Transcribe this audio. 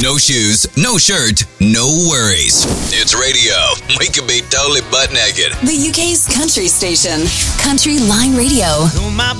No shoes, no shirt, no worries. It's radio. We can be totally butt naked. The UK's country station, Country Line Radio. My